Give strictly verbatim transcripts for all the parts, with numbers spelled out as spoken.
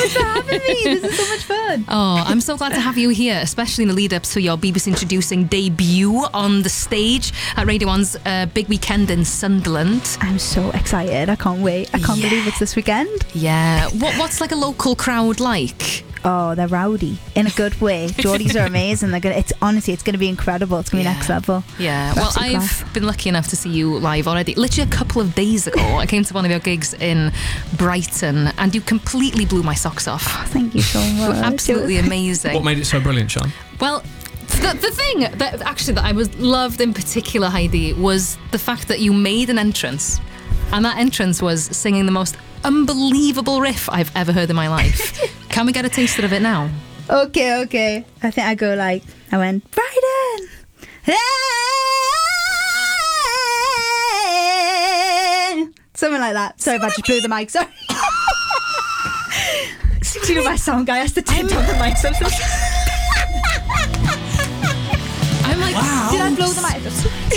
Thanks for having me. This is so much fun. Oh, I'm so glad to have you here, especially in the lead up to your B B C Introducing debut on the stage at Radio one's uh, big weekend in Sunderland. I'm so excited. I can't wait. I can't Yeah. believe it's this weekend. Yeah. What What's like a local crowd like? Oh, they're rowdy in a good way. Geordies are amazing. They're gonna. It's honestly, it's going to be incredible. It's going to be Yeah. next level. Yeah, It's well, absolute I've class. been lucky enough to see you live already. Literally a couple of days ago, I came to one of your gigs in Brighton, and you completely blew my socks off. Oh, thank you so You were much. absolutely amazing. What made it so brilliant, Sean? Well, the, the thing that actually that I was loved in particular, Heidi, was the fact that you made an entrance, and that entrance was singing the most unbelievable riff I've ever heard in my life. Can we get a taste of it now? Okay, okay. I think I go like, I went, Brighton. Something like that. Sorry if I just blew the mic. Sorry. You know, my sound guy has to take down the mic. So so- I'm like, Wow. Did I blow the mic?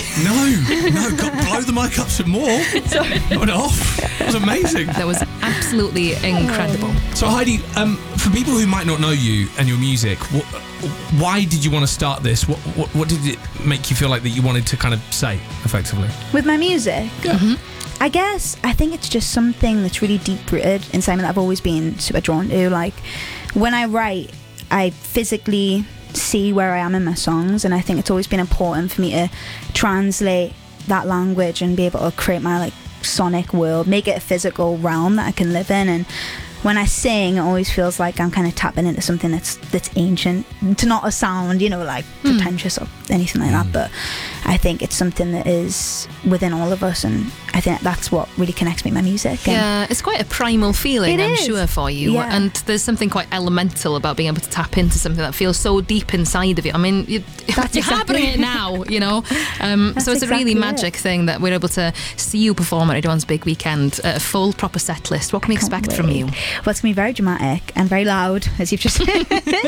No, no, God, blow the mic up some more. Sorry. Not off. That was amazing. that was absolutely incredible. So Heidi, um, for people who might not know you and your music, wh- why did you want to start this? What, what what did it make you feel like that you wanted to kind of say, effectively? With my music? I guess I think it's just something that's really deep rooted inside me that I've always been super drawn to. Like when I write, I physically see where I am in my songs, and I think it's always been important for me to translate that language and be able to create my like sonic world, make it a physical realm that I can live in. And when I sing, it always feels like I'm kind of tapping into something that's that's ancient, to not a sound, you know, like pretentious or anything like that. But I think it's something that is within all of us, and I think that's what really connects me with my music. And Yeah, it's quite a primal feeling, It I'm is. sure, for you. Yeah. And there's something quite elemental about being able to tap into something that feels so deep inside of you. I mean, you, That's you're harboring exactly it now, you know. Um, That's so it's a really exactly magic thing that we're able to see you perform at Radio one's big weekend, a full proper set list. What can we Can't expect from wait. you? Well, it's going to be very dramatic and very loud, as you've just said.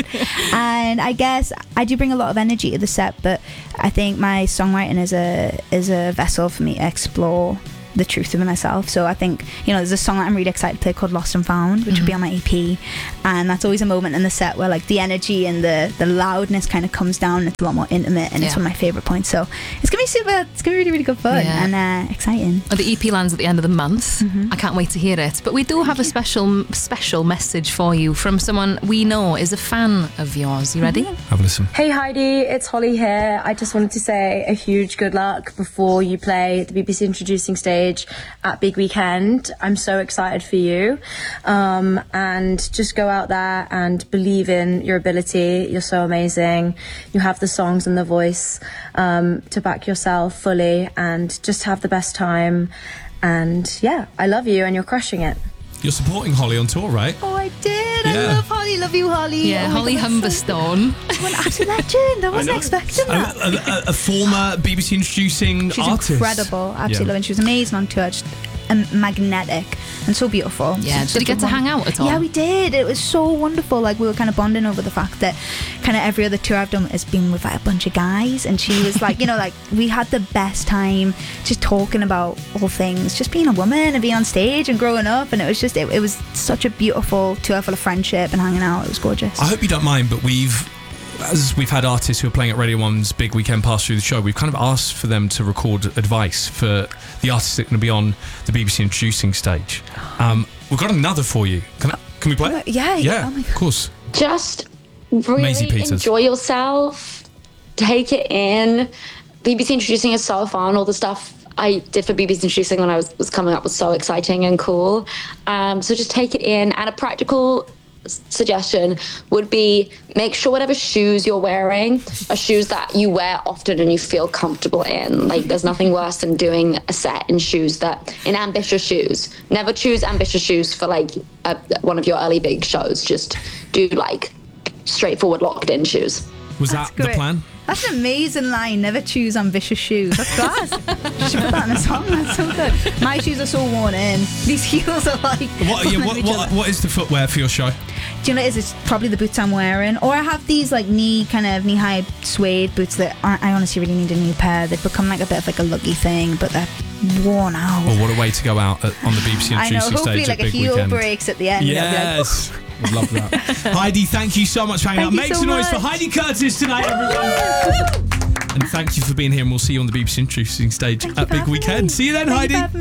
And I guess I do bring a lot of energy to the set, but I think my songwriting is a is a vessel for me to explore the truth of myself. So I think, you know, there's a song that I'm really excited to play called Lost and Found, which will be on my E P, and that's always a moment in the set where like the energy and the the loudness kind of comes down. It's a lot more intimate, and it's Yeah. one of my favorite points. So it's gonna be super, it's gonna be really really good fun Yeah. and uh, exciting. Well, the E P lands at the end of the month. Mm-hmm. I can't wait to hear it. But we do have a special special message for you from someone we know is a fan of yours. You ready? Have a listen. Hey Heidi, it's Holly here. I just wanted to say a huge good luck before you play the B B C Introducing stage at Big Weekend. I'm so excited for you. Um, and just go out there and believe in your ability. You're so amazing. You have the songs and the voice um, to back yourself fully, and just have the best time. And yeah, I love you and you're crushing it. You're supporting Holly on tour, right? Oh, I did. Yeah. I love Holly. Love you, Holly. Yeah, Oh my Holly God, that's so Humberstone. What an absolute legend. I wasn't expecting A, that. a, a, a former B B C Introducing She's artist. incredible. Absolutely Yeah. loving. She was amazing on tour. Just um, magnetic and so beautiful. Yeah, She's did you such a get to won- hang out at all? Yeah, we did. It was so wonderful. Like we were kind of bonding over the fact that kind of every other tour I've done has been with like a bunch of guys, and she was like, you know, like we had the best time just talking about all things, just being a woman and being on stage and growing up, and it was just it, it was such a beautiful tour full of friendship and hanging out. It was gorgeous. I hope you don't mind, but we've, as we've had artists who are playing at Radio one's Big Weekend pass through the show, we've kind of asked for them to record advice for the artists that are going to be on the B B C Introducing stage. Um, we've got another for you. Can, I, can we play it? Yeah, Yeah, oh my God. of course. Just Maisie really Peters. enjoy yourself. Take it in. B B C Introducing is so fun. All the stuff I did for B B C Introducing when I was, was coming up was so exciting and cool. Um, so just take it in. And a practical s- suggestion would be make sure whatever shoes you're wearing are shoes that you wear often and you feel comfortable in. Like there's nothing worse than doing a set in shoes that in ambitious shoes. Never choose ambitious shoes for like a, one of your early big shows. Just do like straightforward locked in shoes. Was That's that the great. plan? That's an amazing line. Never choose ambitious shoes. That's class. You should put that in a song. That's so good. My shoes are so worn in. These heels are like. What, yeah, pulling what, each what, other. what is the footwear for your show? Do you know what it is? It's probably the boots I'm wearing, or I have these like knee kind of knee high suede boots that aren't, I honestly really need a new pair. They've become like a bit of like a luggy thing, but they're worn out. Well, what a way to go out at, on the B B C I know. Introducing Hopefully, stage like at a Big heel Weekend. breaks at the end. and I'll be like, Yes. Would love that. Heidi, thank you so much for hanging Thank out. you Make so some noise much. for Heidi Curtis tonight, everyone. And thank you for being here, and we'll see you on the B B C Introducing Stage Thank you at for Big having Weekend. me. See you then, Thank you Heidi. for having me.